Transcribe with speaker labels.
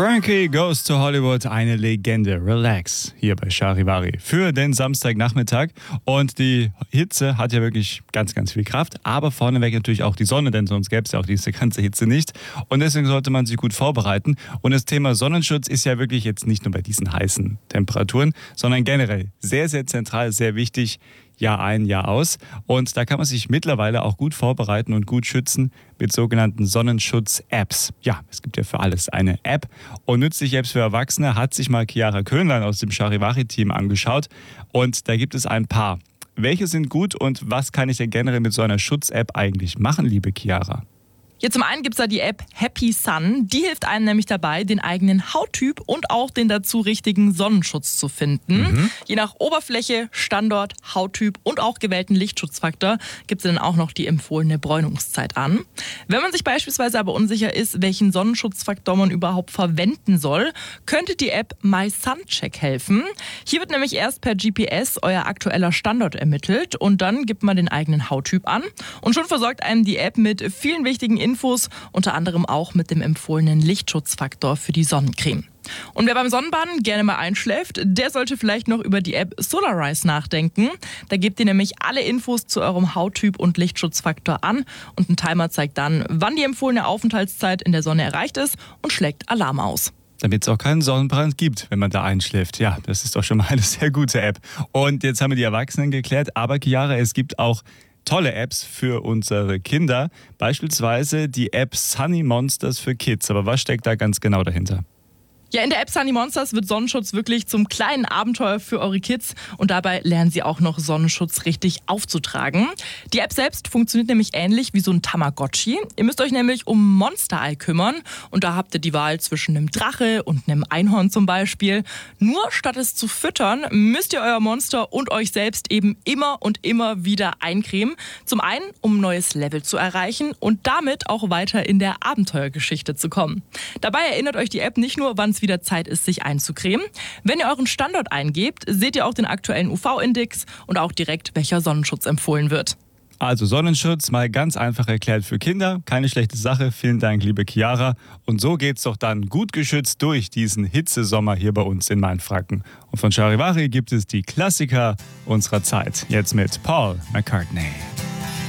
Speaker 1: Frankie Goes to Hollywood, eine Legende. Relax, hier bei Charivari für den Samstagnachmittag. Und die Hitze hat ja wirklich ganz, ganz viel Kraft. Aber vorneweg natürlich auch die Sonne, denn sonst gäbe es ja auch diese ganze Hitze nicht. Und deswegen sollte man sich gut vorbereiten. Und das Thema Sonnenschutz ist ja wirklich jetzt nicht nur bei diesen heißen Temperaturen, sondern generell sehr, sehr zentral, sehr wichtig. Jahr ein, Jahr aus. Und da kann man sich mittlerweile auch gut vorbereiten und gut schützen mit sogenannten Sonnenschutz-Apps. Ja, es gibt ja für alles eine App. Und nützliche Apps für Erwachsene hat sich mal Chiara Köhnlein aus dem Charivari-Team angeschaut. Und da gibt es ein paar. Welche sind gut und was kann ich denn generell mit so einer Schutz-App eigentlich machen, liebe Chiara?
Speaker 2: Ja, zum einen gibt es da die App Happy Sun. Die hilft einem nämlich dabei, den eigenen Hauttyp und auch den dazu richtigen Sonnenschutz zu finden. Je nach Oberfläche, Standort, Hauttyp und auch gewählten Lichtschutzfaktor gibt es dann auch noch die empfohlene Bräunungszeit an. Wenn man sich beispielsweise aber unsicher ist, welchen Sonnenschutzfaktor man überhaupt verwenden soll, könnte die App My Sun Check helfen. Hier wird nämlich erst per GPS euer aktueller Standort ermittelt und dann gibt man den eigenen Hauttyp an. Und schon versorgt einem die App mit vielen wichtigen Infos, unter anderem auch mit dem empfohlenen Lichtschutzfaktor für die Sonnencreme. Und wer beim Sonnenbaden gerne mal einschläft, der sollte vielleicht noch über die App Solarize nachdenken. Da gebt ihr nämlich alle Infos zu eurem Hauttyp und Lichtschutzfaktor an und ein Timer zeigt dann, wann die empfohlene Aufenthaltszeit in der Sonne erreicht ist und schlägt Alarm aus.
Speaker 1: Damit es auch keinen Sonnenbrand gibt, wenn man da einschläft. Ja, das ist doch schon mal eine sehr gute App. Und jetzt haben wir die Erwachsenen geklärt, aber Chiara, es gibt auch tolle Apps für unsere Kinder, beispielsweise die App Sunny Monsters für Kids. Aber was steckt da ganz genau dahinter?
Speaker 2: Ja, in der App Sunny Monsters wird Sonnenschutz wirklich zum kleinen Abenteuer für eure Kids und dabei lernen sie auch noch Sonnenschutz richtig aufzutragen. Die App selbst funktioniert nämlich ähnlich wie so ein Tamagotchi. Ihr müsst euch nämlich um Monsterei kümmern und da habt ihr die Wahl zwischen einem Drache und einem Einhorn zum Beispiel. Nur statt es zu füttern, müsst ihr euer Monster und euch selbst eben immer und immer wieder eincremen. Zum einen, um ein neues Level zu erreichen und damit auch weiter in der Abenteuergeschichte zu kommen. Dabei erinnert euch die App nicht nur, wann es wieder Zeit ist, sich einzucremen. Wenn ihr euren Standort eingebt, seht ihr auch den aktuellen UV-Index und auch direkt, welcher Sonnenschutz empfohlen wird.
Speaker 1: Also Sonnenschutz mal ganz einfach erklärt für Kinder. Keine schlechte Sache. Vielen Dank, liebe Chiara. Und so geht's doch dann gut geschützt durch diesen Hitzesommer hier bei uns in Mainfranken. Und von Charivari gibt es die Klassiker unserer Zeit. Jetzt mit Paul McCartney.